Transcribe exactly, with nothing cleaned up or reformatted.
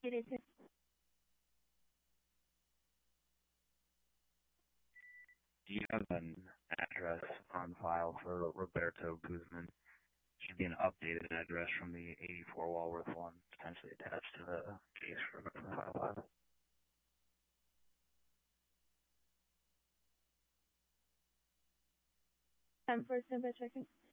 It is. Do you have an address on file for Roberto Guzman? Should be an updated address from the eighty-four Walworth one, potentially attached to the case for file five. Um, first, number checking.